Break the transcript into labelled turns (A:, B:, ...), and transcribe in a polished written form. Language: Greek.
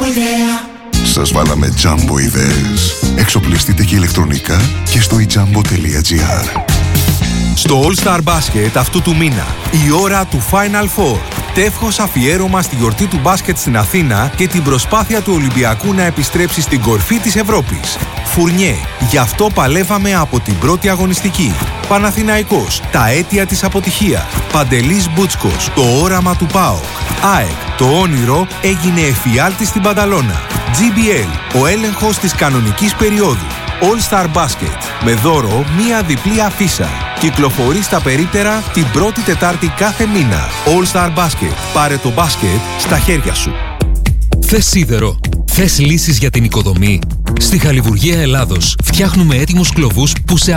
A: Σας βάλαμε Jumbo ιδέες. Εξοπλιστείτε και ηλεκτρονικά και στο ejumbo.gr.
B: Στο All Star Basket αυτού του μήνα, η ώρα του Final Four. Τεύχος αφιέρωμα στη γιορτή του μπάσκετ στην Αθήνα και την προσπάθεια του Ολυμπιακού να επιστρέψει στην κορφή της Ευρώπης. Φουρνιέ, γι' αυτό παλεύαμε από την πρώτη αγωνιστική. Παναθηναϊκός, τα αίτια της αποτυχίας. Παντελής Μπούτσκος, το όραμα του ΠΑΟΚ. ΑΕΚ, το όνειρο έγινε εφιάλτη στην Πανταλώνα. GBL, ο έλεγχος της κανονικής περίοδου. All Star Basket, με δώρο μία διπλή αφίσα. Κυκλοφορεί στα περίπτερα την πρώτη Τετάρτη κάθε μήνα. All Star Basket, πάρε το μπάσκετ στα χέρια σου.
C: Θες σίδερο? Θες λύσεις για την οικοδομή? Στη Χαλιβουργία Ελλάδος φτιάχνουμε έτοιμους κλωβούς που σε